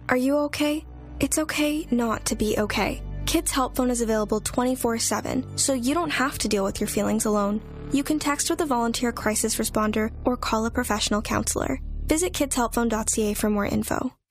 Are you okay? It's okay not to be okay. Kids Help Phone is available 24/7, so you don't have to deal with your feelings alone. You can text with a volunteer crisis responder or call a professional counselor. Visit kidshelpphone.ca for more info.